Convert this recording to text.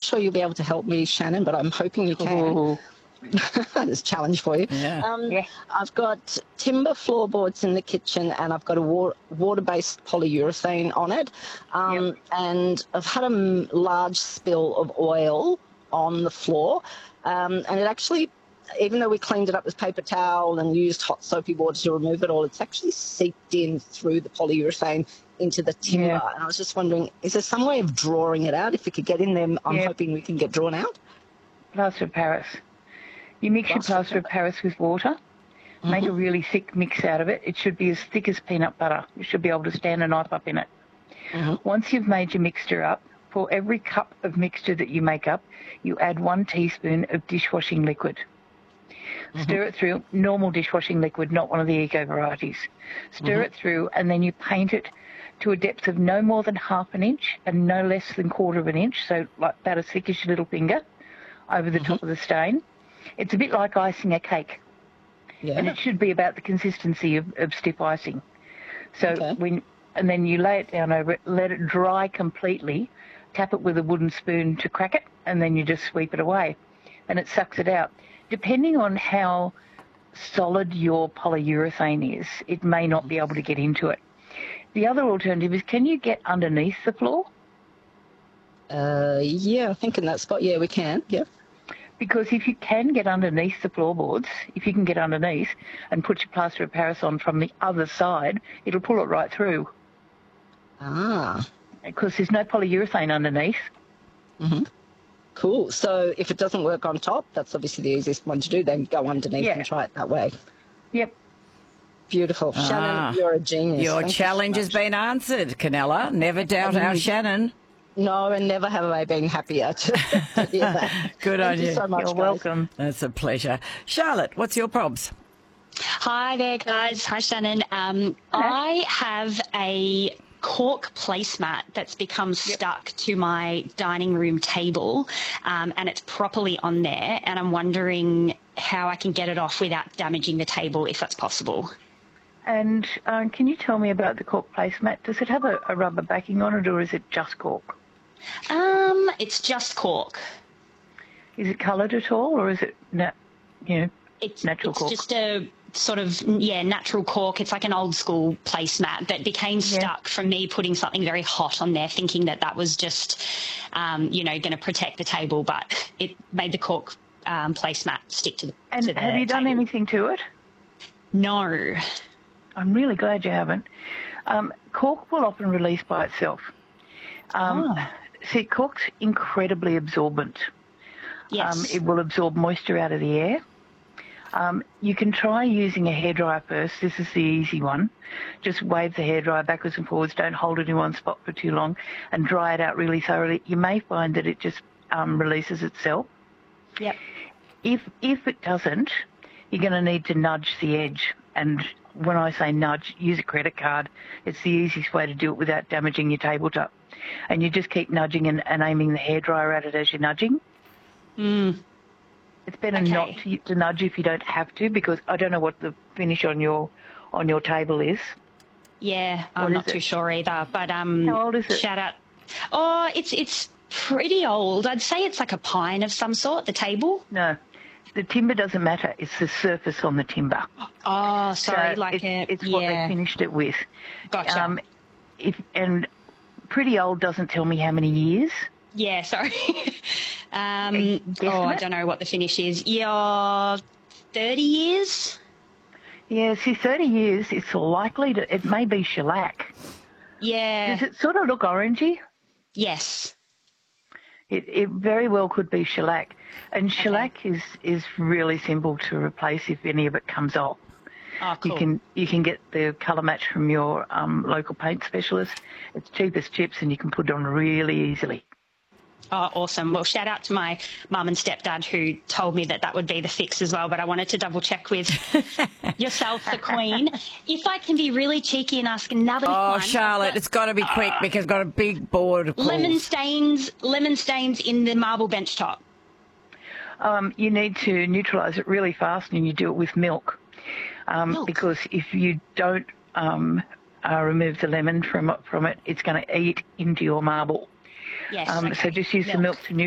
sure you'll be able to help me, Shannon, but I'm hoping you can. Ooh. There's a challenge for you. Yeah. I've got timber floorboards in the kitchen, and I've got a water-based polyurethane on it. And I've had a large spill of oil on the floor, and it actually, even though we cleaned it up with paper towel and used hot soapy water to remove it all, it's actually seeped in through the polyurethane into the timber. Yeah. And I was just wondering, is there some way of drawing it out? If we could get in there, I'm hoping we can get drawn out. Plaster of Paris. You mix your plaster of Paris with water, make a really thick mix out of it. It should be as thick as peanut butter. You should be able to stand a knife up in it. Once you've made your mixture up, for every cup of mixture that you make up, you add 1 teaspoon of dishwashing liquid. Stir it through, normal dishwashing liquid, not one of the eco varieties. Stir it through, and then you paint it to a depth of no more than ½ an inch and no less than 1/4 of an inch, so like about as thick as your little finger, over the top of the stain. It's a bit like icing a cake, and it should be about the consistency of stiff icing. So and then you lay it down over it, let it dry completely, tap it with a wooden spoon to crack it, and then you just sweep it away, and it sucks it out. Depending on how solid your polyurethane is, it may not be able to get into it. The other alternative is, can you get underneath the floor? Yeah, I think in that spot, we can, Because if you can get underneath the floorboards, if you can get underneath and put your plaster of Paris on from the other side, it'll pull it right through. Because there's no polyurethane underneath. Cool. So if it doesn't work on top, that's obviously the easiest one to do. Then go underneath and try it that way. Yep. Beautiful. Shannon, you're a genius. Your challenge has been answered, Canella. Never doubt our Shannon. No, and never have I been happier to hear that. Good on you. Thank you so much, You're guys. welcome. That's a pleasure. Charlotte, what's your probs? Hi there, guys. Hi, Shannon. I have a cork placemat that's become stuck to my dining room table, and it's properly on there, and I'm wondering how I can get it off without damaging the table, if that's possible. And can you tell me about the cork placemat? Does it have a rubber backing on it, or is it just cork? It's just cork. Is it coloured at all, or is it natural cork? It's just a sort of, natural cork. It's like an old school placemat that became stuck from me putting something very hot on there, thinking that was just, going to protect the table, but it made the cork placemat stick to the And have you done anything to it? No. I'm really glad you haven't. Cork will often release by itself. See, cork's incredibly absorbent. Yes. It will absorb moisture out of the air. You can try using a hairdryer first. This is the easy one. Just wave the hairdryer backwards and forwards. Don't hold it in one spot for too long, and dry it out really thoroughly. You may find that it just releases itself. Yep. If it doesn't, you're going to need to nudge the edge. And when I say nudge, use a credit card. It's the easiest way to do it without damaging your tabletop. And you just keep nudging and aiming the hairdryer at it as you're nudging. It's better not to nudge if you don't have to, because I don't know what the finish on your table is. Yeah, I'm not too sure either. But how old is it? Shout out. Oh, it's pretty old. I'd say it's like a pine of some sort, the table. No, the timber doesn't matter. It's the surface on the timber. Oh, sorry, so it's what they finished it with. Gotcha. And pretty old doesn't tell me how many years. Yeah, sorry. I don't know what the finish is. Yeah, 30 years? Yeah, see, 30 years, it's likely to, it may be shellac. Yeah. Does it sort of look orangey? Yes. It very well could be shellac. And shellac is really simple to replace if any of it comes off. Oh, cool. You can get the colour match from your local paint specialist. It's cheap as chips, and you can put it on really easily. Oh, awesome. Well, shout out to my mum and stepdad who told me that would be the fix as well, but I wanted to double check with yourself, the Queen. If I can be really cheeky and ask another one. Oh, Charlotte, it's got to be quick because I've got a big board of calls. Lemon stains in the marble bench top. You need to neutralise it really fast, and you do it with milk. Because if you don't remove the lemon from it, it's going to eat into your marble. Yes. So just use the milk to